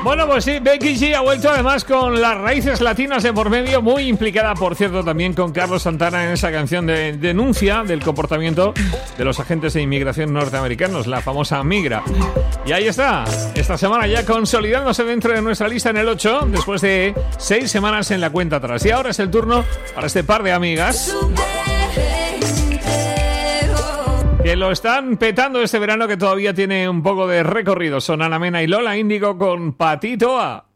Bueno, pues sí, Becky G ha vuelto además con las raíces latinas de por medio, muy implicada, por cierto, también con Carlos Santana en esa canción de denuncia del comportamiento de los agentes de inmigración norteamericanos, la famosa migra. Y ahí está, esta semana ya consolidándose dentro de nuestra lista en el 8, después de 6 semanas en la cuenta atrás. Y ahora es el turno para este par de amigas que lo están petando este verano, que todavía tiene un poco de recorrido. Son Ana Mena y Lola Índigo con Patito A.